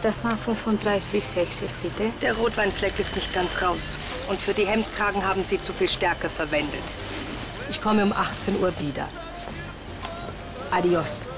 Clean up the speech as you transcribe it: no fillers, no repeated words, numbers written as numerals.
Das war 35,60 bitte. Der Rotweinfleck ist nicht ganz raus. Und für die Hemdkragen haben Sie zu viel Stärke verwendet. Ich komme um 18 Uhr wieder. Adios.